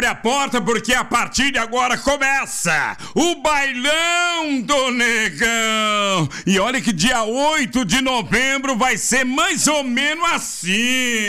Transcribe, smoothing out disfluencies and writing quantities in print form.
abre a porta porque a partir de agora começa o Bailão do Negão. E olha que dia 8 de novembro vai ser mais ou menos assim.